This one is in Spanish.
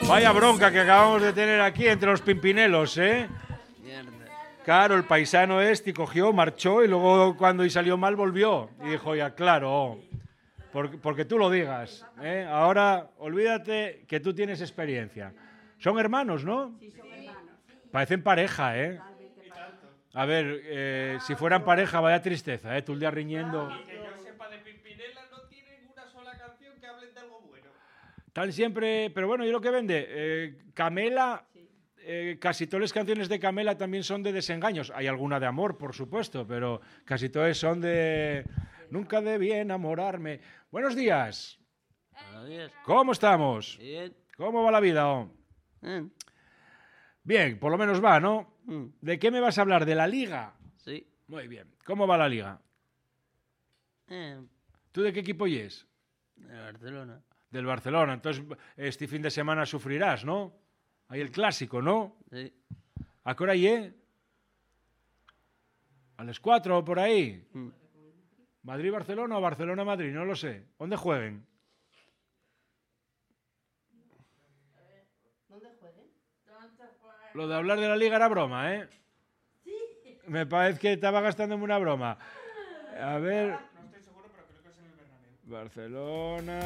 Vaya bronca que acabamos de tener aquí entre los pimpinelos, ¿eh? Mierda. Claro, el paisano este cogió, marchó y luego cuando salió mal volvió. Y dijo, ya, claro, porque tú lo digas, ¿eh? Ahora, olvídate que tú tienes experiencia. Son hermanos, ¿no? Sí, son hermanos. Parecen pareja, ¿eh? A ver, si fueran pareja, vaya tristeza, ¿eh? Tú el día riñendo. Y que yo sepa de Pimpinela, no tienen una sola canción que hablen de algo bueno. Están siempre... Pero bueno, ¿y lo que vende? Camela... casi todas las canciones de Camela también son de desengaños. Hay alguna de amor, por supuesto, pero casi todas son de... Nunca debí enamorarme. Buenos días. Buenos días. ¿Cómo estamos? Bien. ¿Cómo va la vida? Oh? Bien. Bien, por lo menos va, ¿no? Mm. ¿De qué me vas a hablar? ¿De la Liga? Sí. Muy bien. ¿Cómo va la Liga? ¿Tú de qué equipo es? De Barcelona. Del Barcelona. Entonces, este fin de semana sufrirás, ¿no? Hay el clásico, ¿no? Sí. ¿A qué hora es? ¿A las 4 o por ahí? Mm. ¿Madrid-Barcelona o Barcelona-Madrid? No lo sé. ¿Dónde jueguen? ¿Dónde jueguen? Lo de hablar de la Liga era broma, ¿eh? Sí. Me parece que estaba gastándome una broma. A ver... No estoy seguro, pero creo que es en el Bernabéu. Barcelona...